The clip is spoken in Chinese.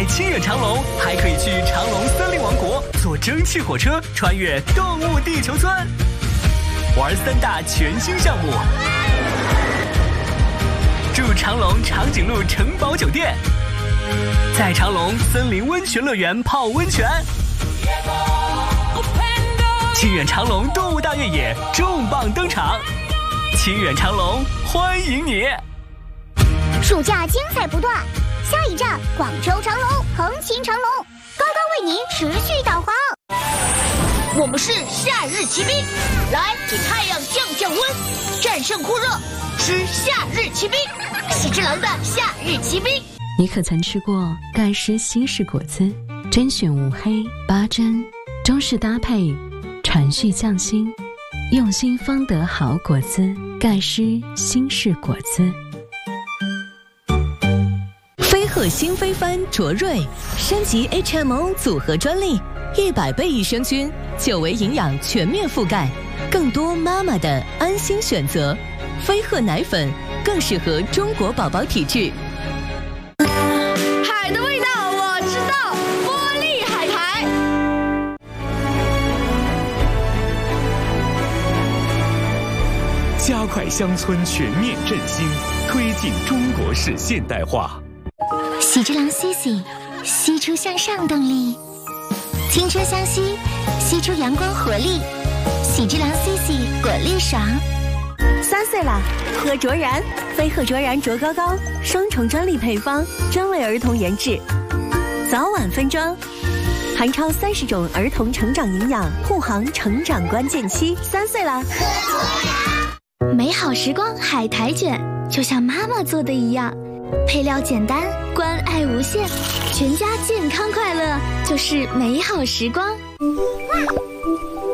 在清远长隆还可以去长隆森林王国坐蒸汽火车穿越动物地球村，玩3大全新项目，住长隆长颈鹿城堡酒店，在长隆森林温泉乐园泡温泉。清远长隆动物大越野重磅登场，清远长隆欢迎你！ 暑假精彩不断，下一站广州长隆，横琴长隆，高高为您持续导航。 我们是夏日骑兵，来给太阳降降温，战胜酷热，吃夏日骑兵，喜之郎的夏日骑兵。 你可曾吃过盖诗西式果子？甄选无黑8针，中式搭配，传续匠心，用心方得好果子。盖诗新式果子。 飞鹤新飞帆卓瑞升级 HMO 组合专利，100倍益生菌，久违营养全面覆盖，更多妈妈的安心选择。飞鹤奶粉更适合中国宝宝体质。 海的味道我知道，玻璃海苔。 加快乡村全面振兴，推进中国式现代化。 喜之郎 CC， 吸出向上动力，青春相吸，吸出阳光活力。喜之郎 CC 果粒爽。 3岁了，喝卓然，飞鹤卓然卓高高，双重专利配方，专为儿童研制，早晚分装，含超30种儿童成长营养，护航成长关键期。3岁了，喝卓然。美好时光海苔卷，就像妈妈做的一样，配料简单，关爱无限，全家健康快乐就是美好时光。